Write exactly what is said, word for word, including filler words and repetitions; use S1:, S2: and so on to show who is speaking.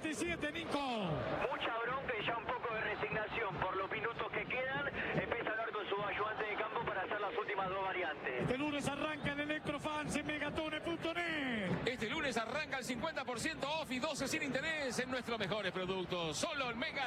S1: y siete, Nico.
S2: Mucha bronca y ya un poco de resignación por los minutos que quedan. Empieza a hablar con su ayudante de campo para hacer las últimas dos variantes.
S1: Este lunes arranca en Electrofans en megatone punto net.
S3: Este lunes arranca el cincuenta por ciento off y doce sin interés en nuestros mejores productos. Solo en Mega.